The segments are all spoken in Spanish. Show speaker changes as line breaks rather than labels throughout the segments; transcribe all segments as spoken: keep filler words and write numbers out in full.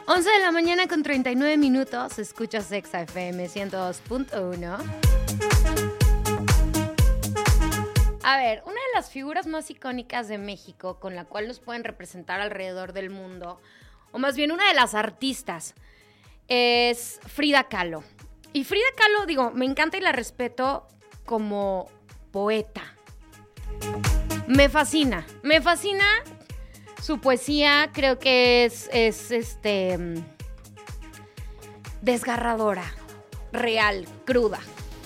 once de la mañana con treinta y nueve minutos, escuchas Exa F M ciento dos punto uno. A ver, una de las figuras más icónicas de México, con la cual nos pueden representar alrededor del mundo, o más bien una de las artistas, es Frida Kahlo. Y Frida Kahlo, digo, me encanta y la respeto como poeta. Me fascina, me fascina su poesía, creo que es, es este, desgarradora, real, cruda.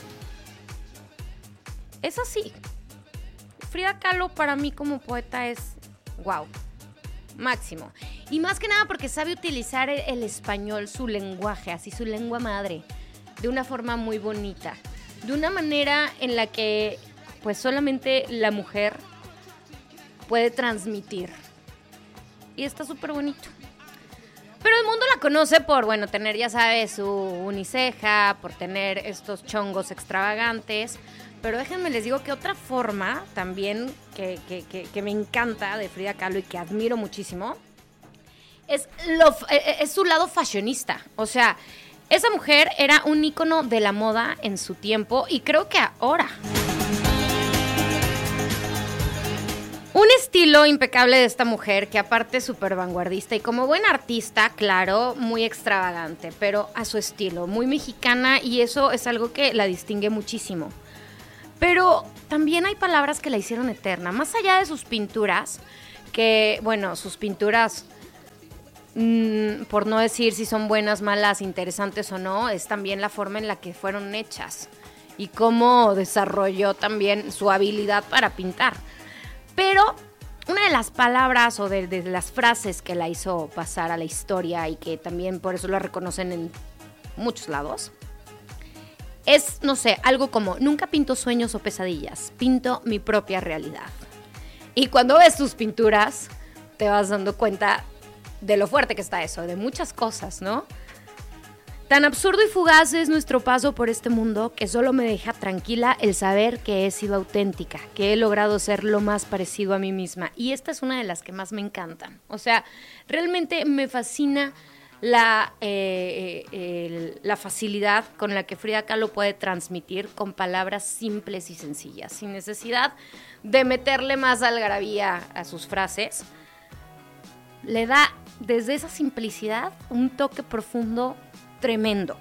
Es así. Frida Kahlo para mí como poeta es wow, máximo. Y más que nada porque sabe utilizar el, el español, su lenguaje, así su lengua madre, de una forma muy bonita. De una manera en la que pues solamente la mujer puede transmitir. Y está súper bonito. Pero el mundo la conoce por, bueno, tener, ya sabes, su uniceja, por tener estos chongos extravagantes. Pero déjenme les digo que otra forma también que, que, que, que me encanta de Frida Kahlo y que admiro muchísimo es, lo, es su lado fashionista. O sea, esa mujer era un ícono de la moda en su tiempo y creo que ahora. Un estilo impecable de esta mujer que aparte es súper vanguardista y como buena artista, claro, muy extravagante, pero a su estilo, muy mexicana y eso es algo que la distingue muchísimo. Pero también hay palabras que la hicieron eterna, más allá de sus pinturas, que, bueno, sus pinturas, mmm, por no decir si son buenas, malas, interesantes o no, es también la forma en la que fueron hechas y cómo desarrolló también su habilidad para pintar. Pero una de las palabras o de, de las frases que la hizo pasar a la historia y que también por eso la reconocen en muchos lados, es, no sé, algo como, nunca pinto sueños o pesadillas, pinto mi propia realidad. Y cuando ves sus pinturas, te vas dando cuenta de lo fuerte que está eso, de muchas cosas, ¿no? Tan absurdo y fugaz es nuestro paso por este mundo que solo me deja tranquila el saber que he sido auténtica, que he logrado ser lo más parecido a mí misma. Y esta es una de las que más me encantan. O sea, realmente me fascina la, eh, eh, la facilidad con la que Frida Kahlo puede transmitir con palabras simples y sencillas, sin necesidad de meterle más algarabía a sus frases. Le da desde esa simplicidad un toque profundo tremendo.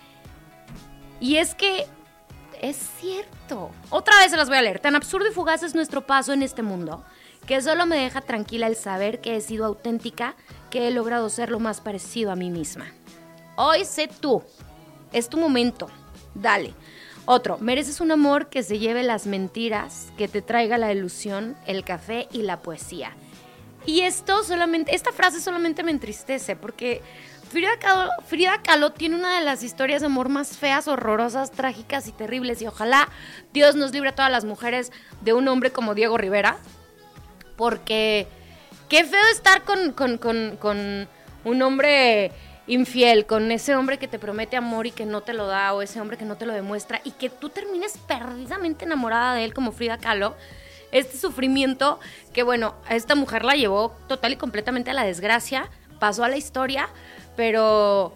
Y es que es cierto. Otra vez se las voy a leer. Tan absurdo y fugaz es nuestro paso en este mundo que solo me deja tranquila el saber que he sido auténtica, que he logrado ser lo más parecido a mí misma. Hoy sé tú. Es tu momento. Dale. Otro. Mereces un amor que se lleve las mentiras, que te traiga la ilusión, el café y la poesía. Y esto solamente, esta frase solamente me entristece porque Frida Kahlo, Frida Kahlo tiene una de las historias de amor más feas, horrorosas, trágicas y terribles. Y ojalá Dios nos libre a todas las mujeres de un hombre como Diego Rivera. Porque qué feo estar con, con, con, con un hombre infiel, con ese hombre que te promete amor y que no te lo da, o ese hombre que no te lo demuestra, y que tú termines perdidamente enamorada de él como Frida Kahlo. Este sufrimiento que, bueno, a esta mujer la llevó total y completamente a la desgracia, pasó a la historia, pero,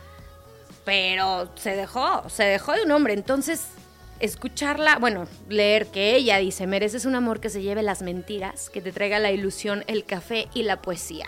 pero se dejó, se dejó de un hombre. Entonces, escucharla, bueno, leer que ella dice, mereces un amor que se lleve las mentiras, que te traiga la ilusión, el café y la poesía.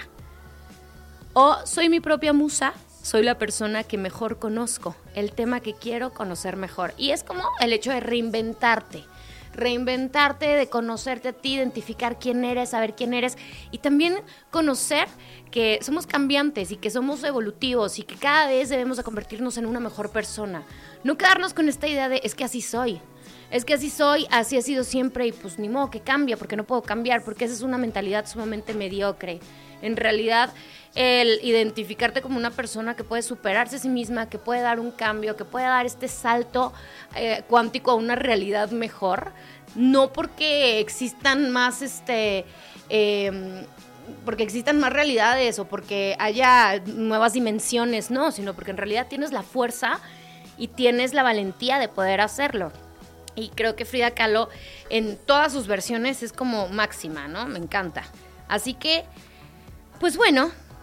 O soy mi propia musa, soy la persona que mejor conozco, el tema que quiero conocer mejor. Y es como el hecho de reinventarte. Reinventarte, de conocerte a ti, identificar quién eres, saber quién eres y también conocer que somos cambiantes y que somos evolutivos y que cada vez debemos de convertirnos en una mejor persona. No quedarnos con esta idea de es que así soy, es que así soy, así ha sido siempre y pues ni modo que cambia porque no puedo cambiar, porque esa es una mentalidad sumamente mediocre. En realidad, el identificarte como una persona que puede superarse a sí misma, que puede dar un cambio, que puede dar este salto eh, cuántico a una realidad mejor, no porque existan más, este, eh, porque existan más realidades o porque haya nuevas dimensiones, no, sino porque en realidad tienes la fuerza y tienes la valentía de poder hacerlo. Y creo que Frida Kahlo en todas sus versiones es como máxima, ¿no? Me encanta. Así que, pues bueno,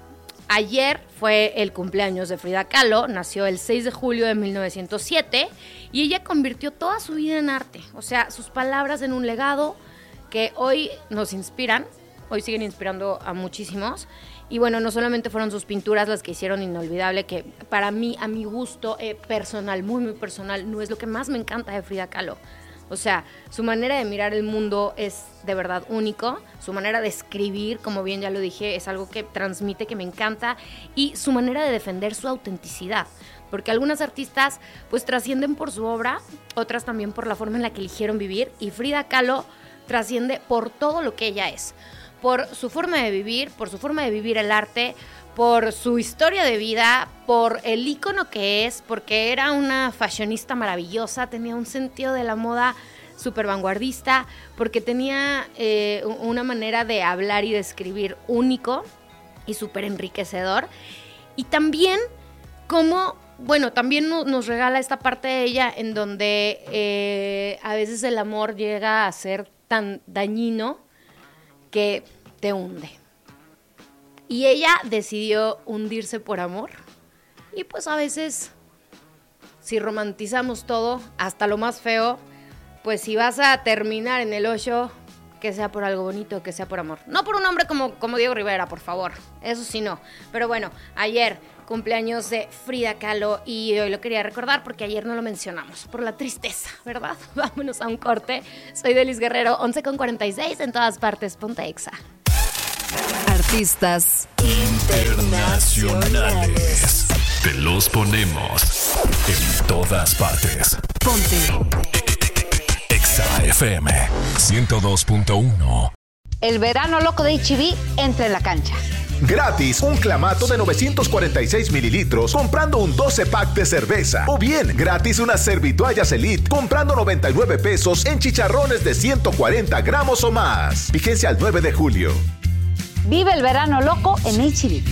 ayer fue el cumpleaños de Frida Kahlo, nació el seis de julio de mil novecientos siete y ella convirtió toda su vida en arte, o sea, sus palabras en un legado que hoy nos inspiran, hoy siguen inspirando a muchísimos. Y bueno, no solamente fueron sus pinturas las que hicieron inolvidable, que para mí, a mi gusto eh, personal, muy, muy personal, no es lo que más me encanta de Frida Kahlo. O sea, su manera de mirar el mundo es de verdad único, su manera de escribir, como bien ya lo dije, es algo que transmite, que me encanta, y su manera de defender su autenticidad. Porque algunas artistas pues trascienden por su obra, otras también por la forma en la que eligieron vivir, y Frida Kahlo trasciende por todo lo que ella es. Por su forma de vivir, por su forma de vivir el arte, por su historia de vida, por el ícono que es, porque era una fashionista maravillosa, tenía un sentido de la moda súper vanguardista, porque tenía eh, una manera de hablar y de escribir único y súper enriquecedor. Y también como, bueno, también nos regala esta parte de ella en donde eh, a veces el amor llega a ser tan dañino que te hunde. Y ella decidió hundirse por amor. Y pues a veces, si romantizamos todo, hasta lo más feo, pues si vas a terminar en el hoyo, que sea por algo bonito, que sea por amor. No por un hombre como, como Diego Rivera, por favor. Eso sí no. Pero bueno, ayer cumpleaños de Frida Kahlo y hoy lo quería recordar porque ayer no lo mencionamos, por la tristeza, ¿verdad? Vámonos a un corte. Soy Delis Guerrero, once con cuarenta y seis en todas partes, ponte Exa.
Artistas internacionales.
Te los ponemos en todas partes.
Ponte
Exa F M ciento dos punto uno.
El verano loco de H E B entra en la cancha.
Gratis, un clamato de novecientos cuarenta y seis mililitros comprando un doce pack de cerveza. O bien, gratis unas servitoallas Elite comprando noventa y nueve pesos en chicharrones de ciento cuarenta gramos o más. Vigencia al nueve de julio.
Vive el verano loco en H E B.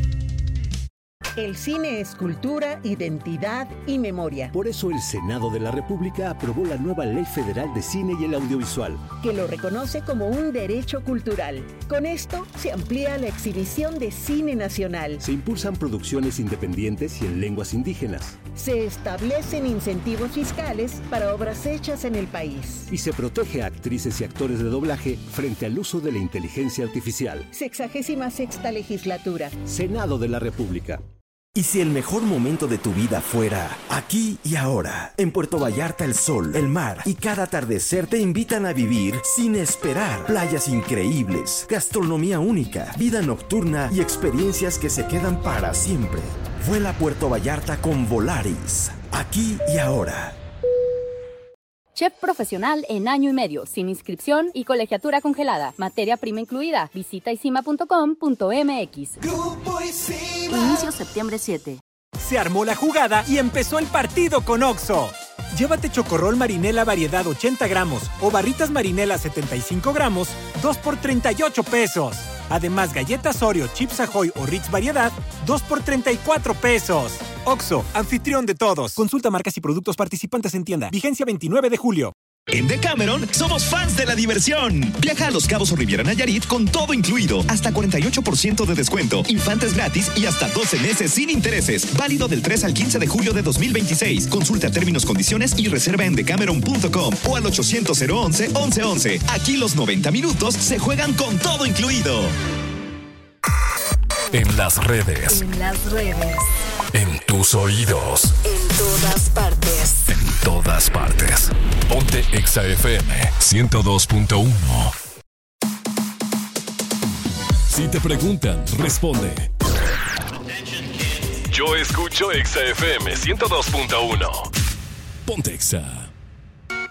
El cine es cultura, identidad y memoria.
Por eso el Senado de la República aprobó la nueva Ley Federal de Cine y el Audiovisual,
que lo reconoce como un derecho cultural. Con esto se amplía la exhibición de cine nacional.
Se impulsan producciones independientes y en lenguas indígenas.
Se establecen incentivos fiscales para obras hechas en el país.
Y se protege a actrices y actores de doblaje frente al uso de la inteligencia artificial.
Sexagésima sexta legislatura.
Senado de la República.
¿Y si el mejor momento de tu vida fuera aquí y ahora? En Puerto Vallarta el sol, el mar y cada atardecer te invitan a vivir sin esperar. Playas increíbles, gastronomía única, vida nocturna y experiencias que se quedan para siempre. Vuela a Puerto Vallarta con Volaris. Aquí y ahora.
Chef profesional en año y medio, sin inscripción y colegiatura congelada. Materia prima incluida. Visita isima punto com punto m x.
Grupo Isima.
Inicio septiembre siete.
Se armó la jugada y empezó el partido con Oxxo. Llévate chocorrol marinela variedad ochenta gramos o barritas marinela setenta y cinco gramos, dos por treinta y ocho pesos. Además, galletas Oreo, Chips Ahoy o Ritz variedad, dos por treinta y cuatro pesos. Oxxo, anfitrión de todos. Consulta marcas y productos participantes en tienda. Vigencia veintinueve de julio.
En Decameron somos fans de la diversión. Viaja a Los Cabos o Riviera Nayarit con todo incluido. Hasta cuarenta y ocho por ciento de descuento, infantes gratis y hasta doce meses sin intereses. Válido del tres al quince de julio de dos mil veintiséis. Consulta términos, condiciones y reserva en decameron punto com o al ochocientos once once once. Aquí los noventa minutos se juegan con todo incluido.
En las redes.
En las redes.
En tus oídos.
En todas partes.
En todas partes. Ponte Exa F M ciento dos punto uno. Si te preguntan, responde. Yo escucho Exa F M ciento dos punto uno. Ponte Exa.